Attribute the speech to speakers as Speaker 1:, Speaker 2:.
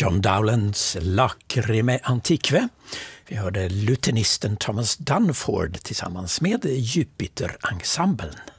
Speaker 1: John Dowlands Lacrime Antiqua. Vi hörde lutenisten Thomas Dunford tillsammans med Jupiter-ensemblen.